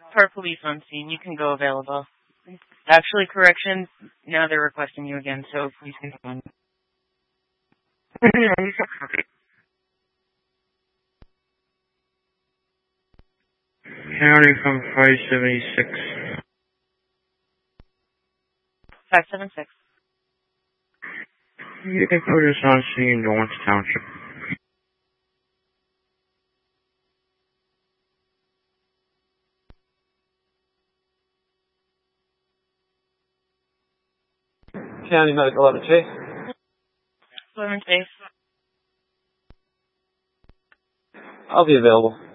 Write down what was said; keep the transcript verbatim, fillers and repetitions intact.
Park police on scene. You can go available. Actually, correction, now they're requesting you again, so please can go on. County from five seventy-six. five seven six. You can put us on scene, Lawrence Township. County Medical eleven Chase. eleven Chase. I'll be available.